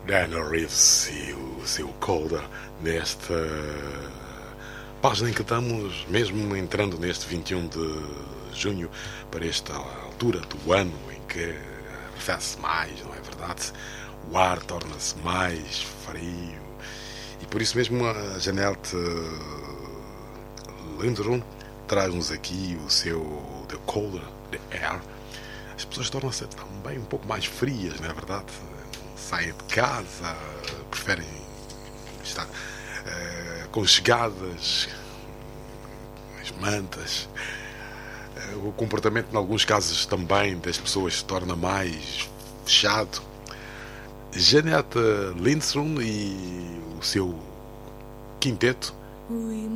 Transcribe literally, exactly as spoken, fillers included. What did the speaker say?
Keanu Reeves e o seu Colder nesta página em que estamos, mesmo entrando neste vinte e um de junho, para esta altura do ano em que arrefece mais, não é verdade? O ar torna-se mais frio e por isso mesmo a Jeanette Lindrum traz-nos aqui o seu The Colder the Air. As pessoas tornam-se também um pouco mais frias, não é verdade? Saem de casa, preferem estar uh, aconchegadas, as mantas. Uh, o comportamento, em alguns casos, também das pessoas se torna mais fechado. Jeanette Lindstrom e o seu quinteto